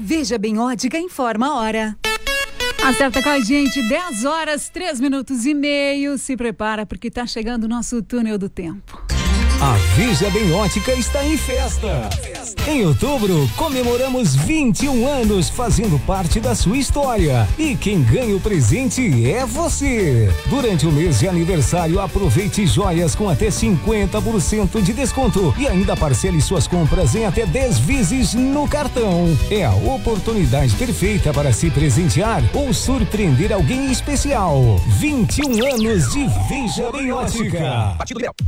Veja Bem Ótica informa a hora. Acerta com a gente, 10 horas, 3 minutos e meio. Se prepara porque tá chegando o nosso túnel do tempo. A Veja Bem Ótica está em festa. Em outubro, comemoramos 21 anos fazendo parte da sua história. E quem ganha o presente é você. Durante o mês de aniversário, aproveite joias com até 50% de desconto. E ainda parcele suas compras em até 10 vezes no cartão. É a oportunidade perfeita para se presentear ou surpreender alguém especial. 21 anos de Veja Bem Ótica.